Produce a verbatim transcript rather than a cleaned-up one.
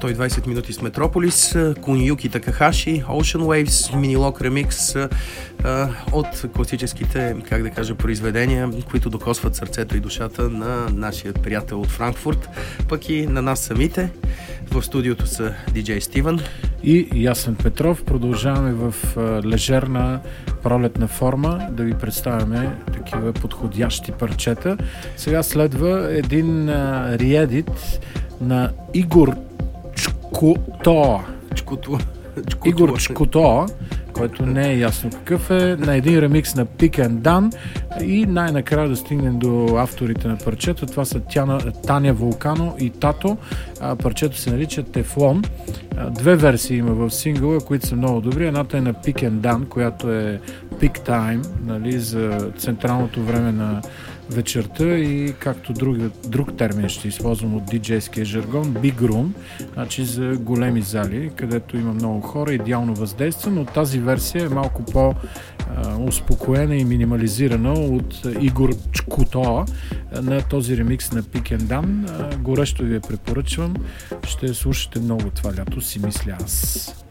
сто и двайсет минути с Метрополис, Кунюки Такахаши, Ocean Waves, Minilog Remix а, от класическите, как да кажа, произведения, които докосват сърцето и душата на нашия приятел от Франкфурт, пък и на нас самите. В студиото са диджей Стивън и Ясен Петров. Продължаваме в лежерна пролетна форма да ви представяме такива подходящи парчета. Сега следва един реедит на Игор Чкутоа. Чкутоа. Игор Чкутоа, който не е ясно какъв е, на един ремикс на Pick and Dan, и най-накрая да стигнем до авторите на парчето. Това са Тяна, Таня Вулкано и Тато. А, парчето се нарича Тефлон. А, две версии има в сингъла, които са много добри. Едната е на Pick and Dan, която е Peak Time, нали, за централното време на вечерта, и както друг, друг термин ще използвам от диджейския жаргон, Big Room, значи за големи зали, където има много хора, идеално въздейства, но тази версия е малко по-успокоена и минимализирана от Игор Чкутоа на този ремикс на Pick and Dan. Горещо ви я препоръчвам. Ще слушате много това лято, си мисля аз.